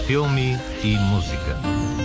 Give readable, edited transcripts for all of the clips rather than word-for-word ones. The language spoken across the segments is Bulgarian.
Филми и музика.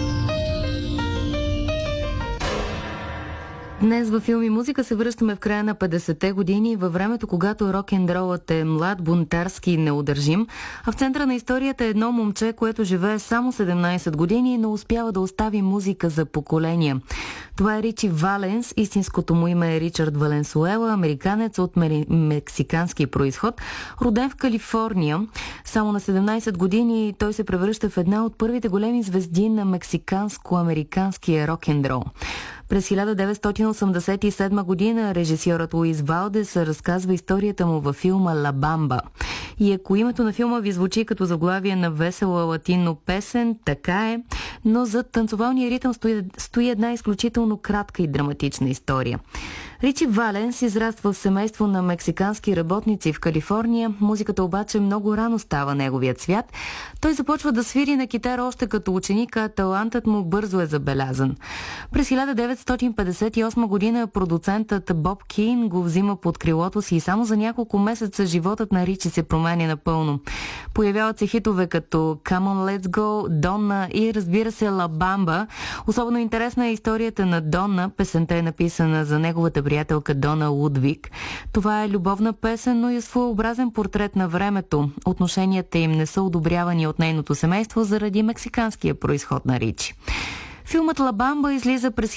Днес във Филм и музика се връщаме в края на 50-те години, във времето, когато рок-н-ролът е млад, бунтарски и неудържим, а в центъра на историята е едно момче, което живее само 17 години, но успява да остави музика за поколения. Това е Ричи Валенс, истинското му име е Ричард Валенсуела, американец от мексикански произход, роден в Калифорния. Само на 17 години той се превръща в една от първите големи звезди на мексиканско-американския рок-н-рол. През 1987 година режисьорът Луис Валдес разказва историята му във филма «Ла Бамба». И ако името на филма ви звучи като заглавие на весела латинно песен, така е, но зад танцовалния ритъм стои една изключително кратка и драматична история. Ричи Валенс израства в семейство на мексикански работници в Калифорния. Музиката обаче много рано става неговият свят. Той започва да свири на китара още като ученик, а талантът му бързо е забелязан. През 1958 година продуцентът Боб Кин го взима под крилото си и само за няколко месеца животът на Ричи се променя напълно. Появяват се хитове като Come on, Let's Go, Донна и разбира се Ла Бамба. Особено интересна е историята на Донна. Песента е написана за неговата приятелка Дона Лудвиг. Това е любовна песен, но и своеобразен портрет на времето. Отношенията им не са одобрявани от нейното семейство заради мексиканския произход на Ричи. Филмът «Ла Бамба» излиза през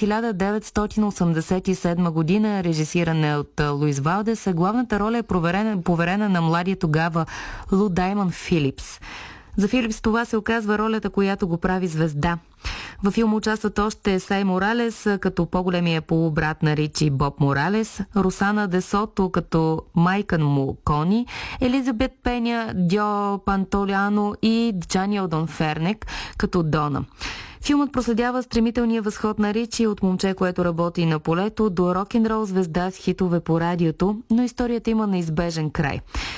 1987 година, режисиран е от Луис Валдес, а главната роля е поверена на младия тогава Лу Даймонд Филипс. За Филипс това се оказва ролята, която го прави звезда. Във филма участват още Сай Моралес като по-големия полубрат на Ричи Боб Моралес, Росана де Сото като майка му Кони, Елизабет Пеня, Дьо Пантоляно и Джани Одонфернек като Дона. Филмът проследява стремителния възход на Ричи от момче, което работи на полето, до рок-н-рол звезда с хитове по радиото, но историята има неизбежен край.